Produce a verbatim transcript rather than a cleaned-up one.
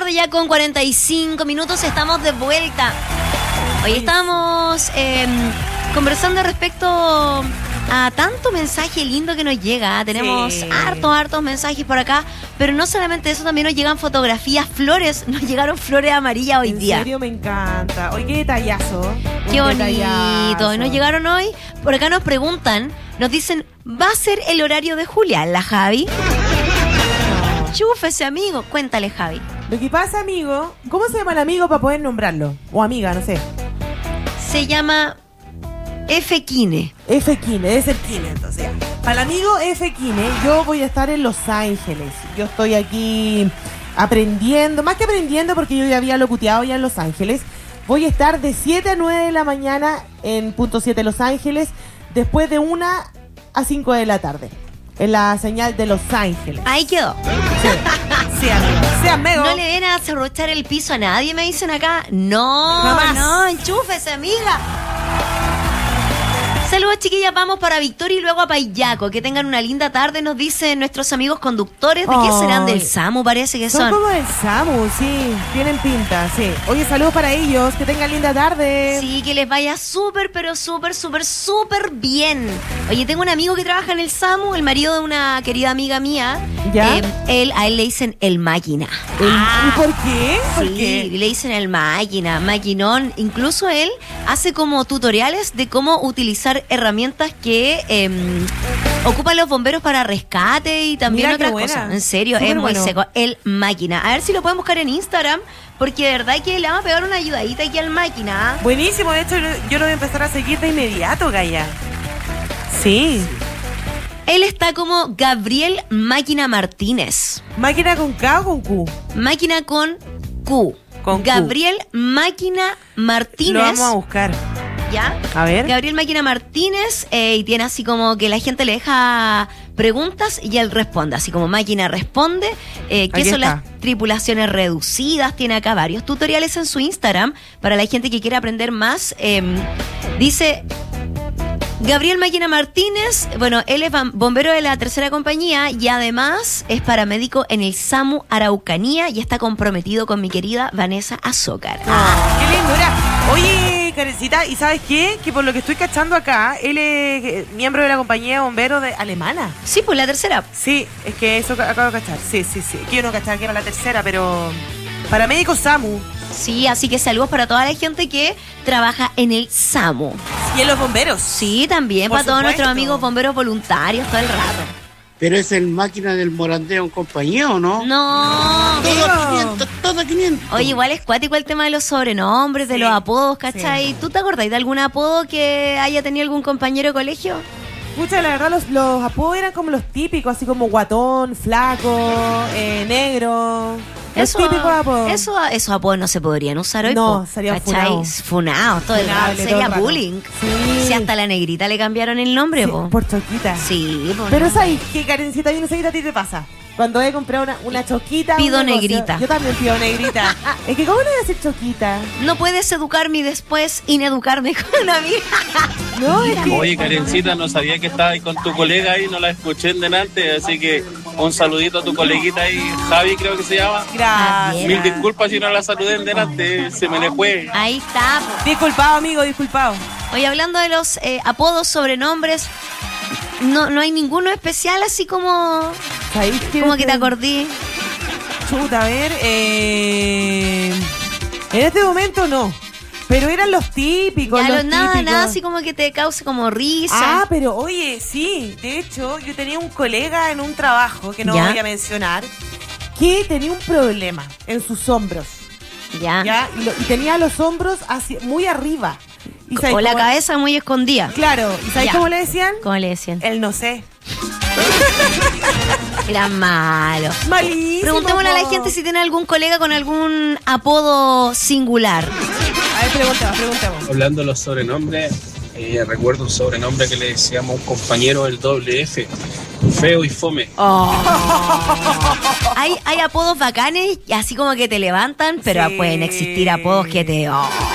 tarde ya con cuarenta y cinco minutos, estamos de vuelta. Hoy estamos eh, conversando respecto a tanto mensaje lindo que nos llega. Tenemos sí. hartos, hartos mensajes por acá, pero no solamente eso, también nos llegan fotografías, flores. Nos llegaron flores amarillas hoy en día. En serio, me encanta. Hoy qué detallazo. Qué Un bonito. Detallazo. Nos llegaron hoy. Por acá nos preguntan, nos dicen, ¿va a ser el horario de Julián, la Javi? Chúfese, amigo. Cuéntale, Javi. Lo que pasa, amigo, ¿cómo se llama el amigo para poder nombrarlo? O amiga, no sé. Se llama F. Kine. F. Kine, debe ser Kine, entonces. Para el amigo F. Kine, yo voy a estar en Los Ángeles. Yo estoy aquí aprendiendo, más que aprendiendo, porque yo ya había locuteado ya en Los Ángeles. Voy a estar de siete a nueve de la mañana en punto siete Los Ángeles, después de una a cinco de la tarde. En la señal de Los Ángeles. Ahí quedó. Sí, sí, amigo. Sí, amigo. No le den a cerrochar el piso a nadie, me dicen acá. No, Jamás. no, enchúfese, amiga. Saludos, chiquillas, vamos para Victoria y luego a Payaco. Que tengan una linda tarde, nos dicen nuestros amigos conductores. ¿De oh. qué serán? Del SAMU, parece que son. Son como del SAMU, sí, tienen pinta, sí. Oye, saludos para ellos, que tengan linda tarde. Sí, que les vaya súper, pero súper, súper, súper bien. Oye, tengo un amigo que trabaja en el SAMU, el marido de una querida amiga mía. ¿Ya? Eh, él, a él le dicen el máquina. ¿El, ah, ¿Por qué? ¿Por sí, qué? le dicen el máquina, maquinón. Incluso él hace como tutoriales de cómo utilizar herramientas que eh, ocupan los bomberos para rescate y también Mira otras qué cosas. buena. En serio, Súper es muy bueno. seco. El máquina. A ver si lo pueden buscar en Instagram, porque de verdad que le vamos a pegar una ayudadita aquí al máquina. Buenísimo, de hecho yo lo voy a empezar a seguir de inmediato, Gaya. Sí. Él está como Gabriel Máquina Martínez. ¿Máquina con K o con Q? Máquina con Q. Con Gabriel Q. Máquina Martínez. Lo vamos a buscar. ¿Ya? A ver. Gabriel Máquina Martínez, eh, y tiene así como que la gente le deja preguntas y él responde, así como Máquina responde, eh, qué Aquí son está. las tripulaciones reducidas. Tiene acá varios tutoriales en su Instagram para la gente que quiere aprender más. Eh, dice Gabriel Máquina Martínez, bueno, él es bombero de la tercera compañía y además es paramédico en el SAMU Araucanía y está comprometido con mi querida Vanessa Azócar. Ah, qué lindura. Oye, Karencita, ¿y sabes qué? Que por lo que estoy cachando acá, él es miembro de la compañía de bomberos de alemana. Sí, pues la tercera. Sí, es que eso acabo de cachar. Sí, sí, sí. Que yo no cachaba que era la tercera, pero paramédico SAMU. Sí, así que saludos para toda la gente que trabaja en el SAMU. ¿Y en los bomberos? Sí, también, Por para todos supuesto. nuestros amigos bomberos voluntarios todo el rato. ¿Pero es el máquina del Morandeo en compañía o no? No. Todo a quinientos, todo a quinientos. Oye, igual es cuático el tema de los sobrenombres, de Sí, los apodos, ¿cachai? sí. ¿Tú te acordás de algún apodo que haya tenido algún compañero de colegio? Pucha, la verdad, los, los apodos eran como los típicos, así como guatón, flaco, eh, negro. Los Eso, típicos apodos. eso, esos apodos no se podrían usar hoy. No, po, serían ¿cachai? funados. Funados, todo el rato. Funable, todo Sería el rato. bullying. Sí. Si hasta la negrita le cambiaron el nombre, Sí, po. por choquita. Sí, po, Pero no. ¿sabes qué, Karencita? Yo no sé qué a ti te pasa. Cuando he comprado una, una choquita... Pido un negocio, negrita. Yo también pido negrita. Es que ¿cómo no voy a decir choquita? No puedes educarme y después ineducarme con una amiga. No, es que... Oye, Karencita, no sabía que estabas ahí con tu colega ahí, no la escuché en delante, así que un saludito a tu coleguita ahí, Javi creo que se llama. Gracias. Mil disculpas si no la saludé en delante, se me le fue. Ahí está, po. Disculpado, amigo, disculpado. Oye, hablando de los eh, apodos, sobrenombres, no, no hay ninguno especial así como, ¿Sabéis qué? como que te acordé. Chuta, a ver, eh... en este momento no. Pero eran los típicos, Ya, los lo- nada, típicos. nada así como que te cause como risa. Ah, pero oye, sí. De hecho, yo tenía un colega en un trabajo, que no ¿Ya? voy a mencionar, que tenía un problema en sus hombros. ya. ¿Ya? Y, lo- y tenía los hombros hacia, muy arriba. ¿Y sabes O la cómo- cabeza muy escondida. Claro. ¿Y sabes Ya. cómo le decían? ¿Cómo le decían? El no sé. Era malo. Malísimo. Preguntémosle a la po. gente si tiene algún colega con algún apodo singular. A ver, preguntemos, preguntemos. Hablando de los sobrenombres, eh, recuerdo un sobrenombre que le decíamos a un compañero del doble F, feo y fome. Hay, hay apodos bacanes, así como que te levantan, pero Sí. pueden existir apodos que te... oh.